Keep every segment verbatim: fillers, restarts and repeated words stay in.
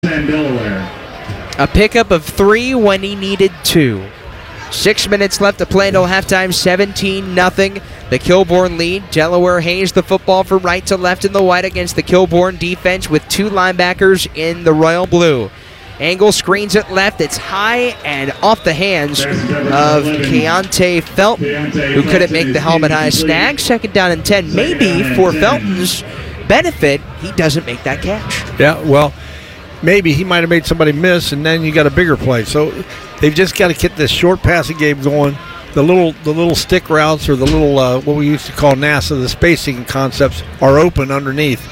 A pickup of three when he needed two. Six minutes left to play until halftime, seventeen nothing. The Kilbourne lead. Delaware Hayes the football from right to left in the white against the Kilbourne defense with two linebackers in the royal blue. Angle screens it left. It's high and off the hands of Keontae Felton, who couldn't make the helmet high snag. Second down and ten. Maybe for Felton's benefit, he doesn't make that catch. Yeah, well, maybe he might have made somebody miss, and then you got a bigger play. So they've just got to get this short passing game going. The little the little stick routes or the little, uh, what we used to call NASA, the spacing concepts, are open underneath.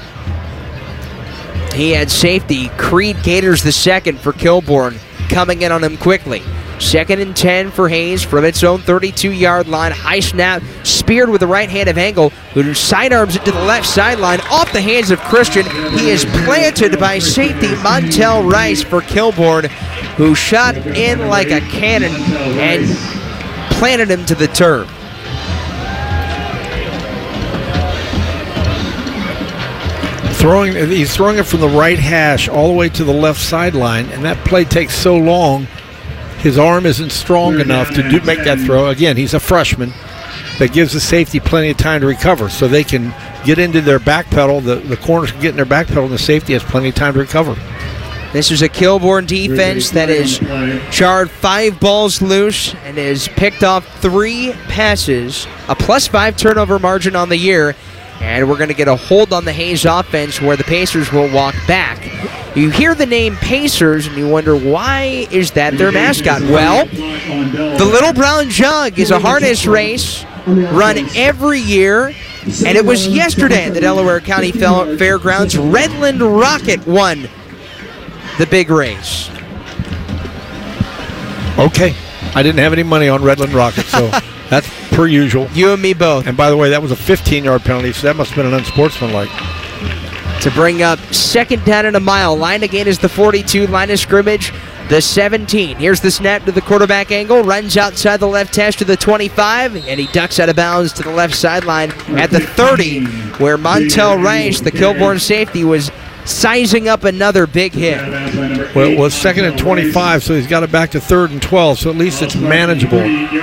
He had safety Creed Gators the second for Kilbourne coming in on him quickly. Second and ten for Hayes from its own thirty-two-yard line. High snap, speared with the right hand of Engel, who sidearms it to the left sideline off the hands of Christian. He is planted by safety Montel Rice for Kilbourne, who shot in like a cannon and planted him to the turf. Throwing, he's throwing it from the right hash all the way to the left sideline, and that play takes so long. His arm isn't strong enough to do make that throw. Again, he's a freshman. That gives the safety plenty of time to recover, so they can get into their back pedal. The, the corners can get in their back pedal, and the safety has plenty of time to recover. This is a Kilbourne defense that has charred five balls loose and has picked off three passes, a plus five turnover margin on the year. And we're going to get a hold on the Hayes offense where the Pacers will walk back. You hear the name Pacers and you wonder, why is that their mascot? Well, the Little Brown Jug is a harness race run every year, and it was yesterday at the Delaware County Fairgrounds. Redland Rocket won the big race. Okay. I didn't have any money on Redland Rocket, so that's per usual. You and me both. And by the way, that was a fifteen-yard penalty, so that must have been an unsportsmanlike. To bring up second down and a mile. Line again is the forty-two, line of scrimmage, the seventeen. Here's the snap to the quarterback Angle, runs outside the left hash to the twenty-five, and he ducks out of bounds to the left sideline at the thirty, where Montel Rice, the Kilbourne safety, was sizing up another big hit. Well, it was second and twenty-five, so he's got it back to third and twelve, so at least it's manageable.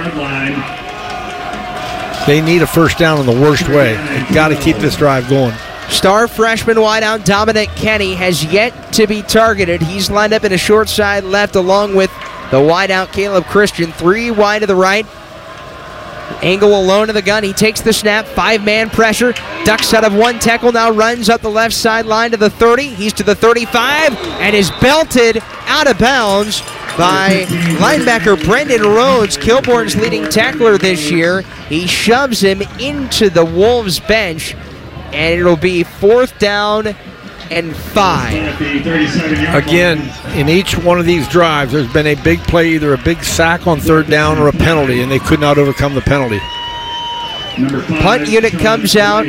They need a first down in the worst way. They've got to keep this drive going. Star freshman wideout Dominic Kenny has yet to be targeted. He's lined up in a short side left along with the wideout Caleb Christian. Three wide to the right. Angle alone in the gun. He takes the snap. Five-man pressure. Ducks out of one tackle. Now runs up the left sideline to the thirty. He's to the thirty-five and is belted out of bounds by linebacker Brendan Rhodes, Kilbourne's leading tackler this year. He shoves him into the Wolves bench, and it'll be fourth down and five. Again, in each one of these drives, there's been a big play, either a big sack on third down or a penalty, and they could not overcome the penalty. Punt unit comes out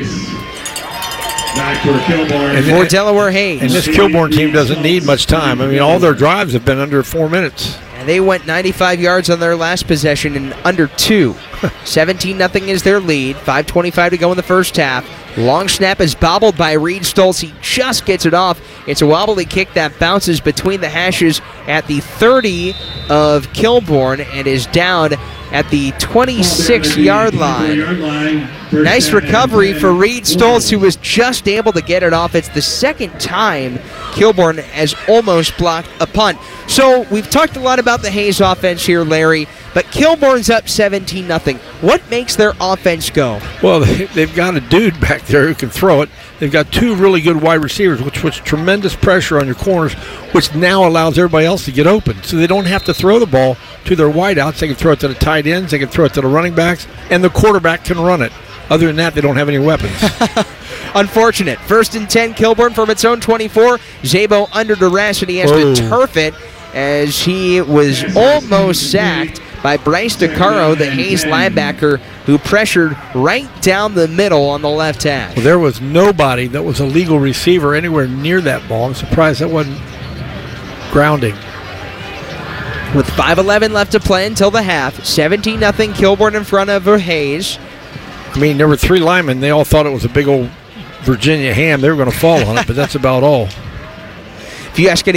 and for Delaware Hayes. And this Kilbourne team doesn't need much time. I mean, all their drives have been under four minutes. And they went ninety-five yards on their last possession in under two. seventeen nothing is their lead. five twenty-five to go in the first half. Long snap is bobbled by Reed Stoltz. He just gets it off. It's a wobbly kick that bounces between the hashes at the thirty of Kilbourne and is down at the twenty-six-yard line. Nice recovery for Reed Stoltz, who was just able to get it off. It's the second time Kilbourne has almost blocked a punt. So we've talked a lot about the Hayes offense here, Larry, but Kilbourne's up seventeen nothing. What makes their offense go? Well, they've got a dude back there who can throw it. They've got two really good wide receivers, which puts tremendous pressure on your corners, which now allows everybody else to get open. So they don't have to throw the ball to their wideouts. They can throw it to the tight ends. They can throw it to the running backs, and the quarterback can run it. Other than that, they don't have any weapons. Unfortunate. First and ten, Kilbourne from its own twenty-four. Zabo under duress, and he has Whoa. to turf it as he was almost sacked by Bryce DeCaro, the Hayes linebacker, who pressured right down the middle on the left hash. Well, there was nobody that was a legal receiver anywhere near that ball. I'm surprised that wasn't grounding. With five eleven left to play until the half, seventeen nothing Kilbourne in front of Hayes. I mean, there were three linemen. They all thought it was a big old Virginia ham. They were going to fall on it, but that's about all. If you ask any